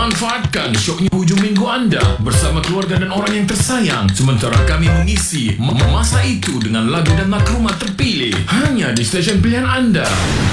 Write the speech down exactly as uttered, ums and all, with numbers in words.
Manfaatkan syoknya hujung minggu anda bersama keluarga dan orang yang tersayang sementara kami mengisi masa itu dengan lagu dan maklumat terpilih hanya di stesen pilihan anda.